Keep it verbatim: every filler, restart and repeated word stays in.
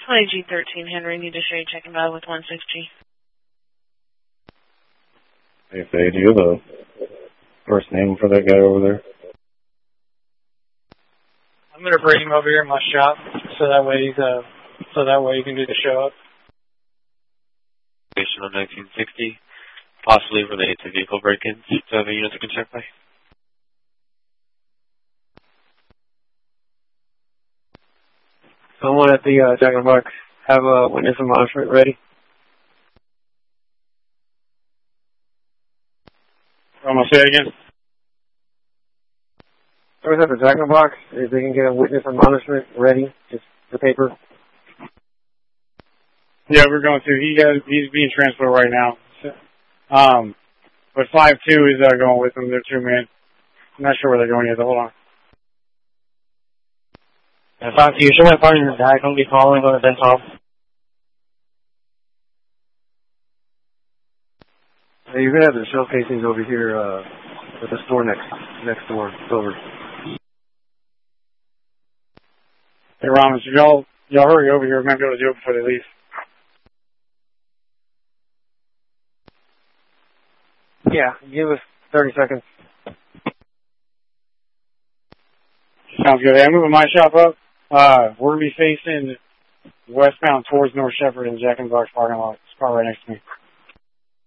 twenty G thirteen Henry, need to show you checking battle with one six G. If they do, the first name for that guy over there. I'm gonna bring him over here in my shop, so that way he's uh, so that way you can do the show up. Station on nineteen sixty, possibly related to vehicle break-ins. Do you have a unit to concern by? Someone at the uh, Jack in the Box have a witness admonishment ready. I'm gonna say it again. Someone at the Jack in the Box, if they can get a witness admonishment ready, just the paper. Yeah, we're going to. He got, he's being transported right now. So, um, but five two is uh, going with them. They're two men. I'm not sure where they're going yet. So hold on. Yeah, five two, show my partner in the back. I'm going to be calling, going to Ben Tom. Hey, you're going to have the shell casings over here uh, at the store next next door. It's over. Hey, Ramos, y'all, y'all hurry over here. We might be able to do it before they leave. Yeah, give us thirty seconds. Sounds good. Hey, I'm moving my shop up. Uh, we're going to be facing westbound towards North Shepherd and Jack in the Box parking lot. It's car right next to me.